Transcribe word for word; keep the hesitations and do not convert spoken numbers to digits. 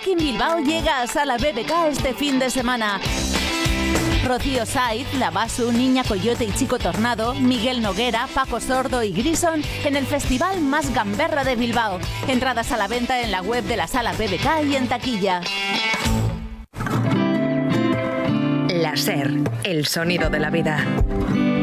Rock in Bilbao llega a Sala B B K este fin de semana. Rocío Saiz, La Basu, Niña Coyote y Chico Tornado, Miguel Noguera, Paco Sordo y Grison en el festival más gamberra de Bilbao. Entradas a la venta en la web de la Sala B B K y en taquilla. La SER, el sonido de la vida.